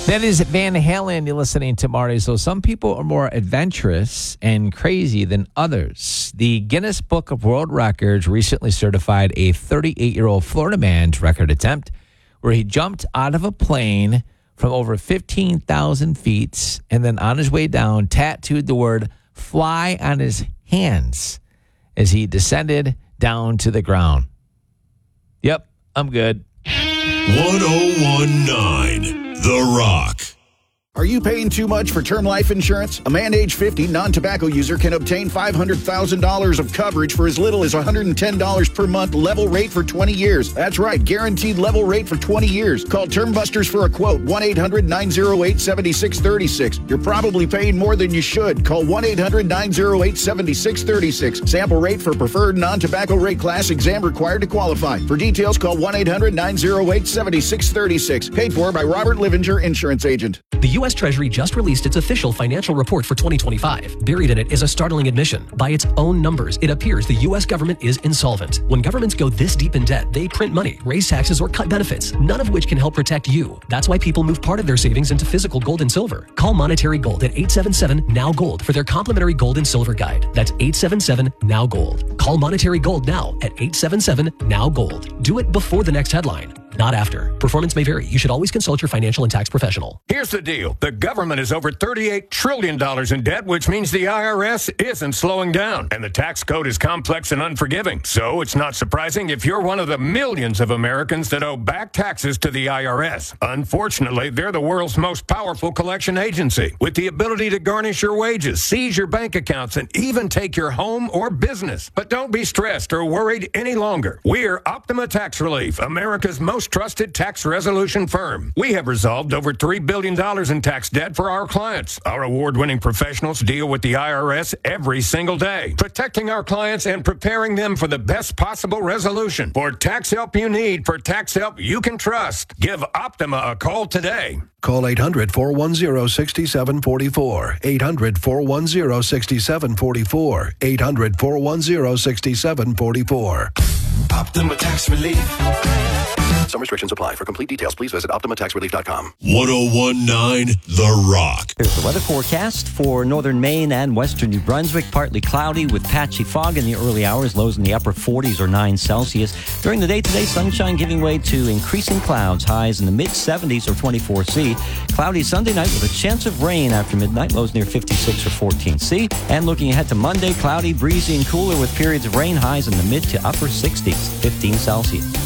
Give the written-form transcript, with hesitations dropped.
That is Van Halen you're listening to, Marty. So some people are more adventurous and crazy than others. The Guinness Book of World Records recently certified a 38-year-old Florida man's record attempt where he jumped out of a plane from over 15,000 feet and then on his way down tattooed the word fly on his hands as he descended down to the ground. Yep, I'm good. 1019 The Rock. Are you paying too much for term life insurance? A man age 50 non-tobacco user can obtain $500,000 of coverage for as little as $110 per month, level rate for 20 years. That's right, guaranteed level rate for 20 years. Call Term Busters for a quote, 1-800-908-7636. You're probably paying more than you should. Call 1-800-908-7636. Sample rate for preferred non-tobacco rate class, exam required to qualify. For details, call 1-800-908-7636. Paid for by Robert Livinger, Insurance Agent. The U.S. Treasury just released its official financial report for 2025. Buried in it is a startling admission. By its own numbers, it appears the U.S. government is insolvent. When governments go this deep in debt, they print money, raise taxes, or cut benefits, none of which can help protect you. That's why people move part of their savings into physical gold and silver. Call Monetary Gold at 877-NOW-GOLD for their complimentary gold and silver guide. That's 877-NOW-GOLD. Call Monetary Gold now at 877-NOW-GOLD. Do it before the next headline, not after. Performance may vary. You should always consult your financial and tax professional. Here's the deal. The government is over $38 trillion in debt, which means the IRS isn't slowing down. And the tax code is complex and unforgiving. So it's not surprising if you're one of the millions of Americans that owe back taxes to the IRS. Unfortunately, they're the world's most powerful collection agency, with the ability to garnish your wages, seize your bank accounts, and even take your home or business. But don't be stressed or worried any longer. We're Optima Tax Relief, America's most trusted tax resolution firm. We have resolved over $3 billion in tax debt for our clients. Our award-winning professionals deal with the IRS every single day, protecting our clients and preparing them for the best possible resolution. For tax help you need, for tax help you can trust, give Optima a call today. Call 800-410-6744. 800-410-6744. 800-410-6744. Optima Tax Relief. Some restrictions apply. For complete details, please visit OptimaTaxRelief.com. 1019 The Rock. Here's the weather forecast for northern Maine and western New Brunswick. Partly cloudy with patchy fog in the early hours. Lows in the upper 40s or 9 Celsius. During the day today, sunshine giving way to increasing clouds. Highs in the mid-70s or 24 C. Cloudy Sunday night with a chance of rain after midnight. Lows near 56 or 14 C. And looking ahead to Monday, cloudy, breezy, and cooler with periods of rain. Highs in the mid to upper 60s, 15 Celsius.